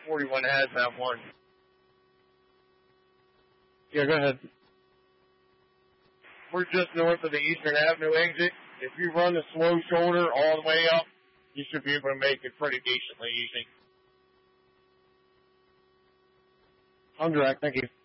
41 has that one. Yeah, go ahead. We're just north of the Eastern Avenue exit. If you run the slow shoulder all the way up, you should be able to make it pretty decently easy. I'm direct, thank you.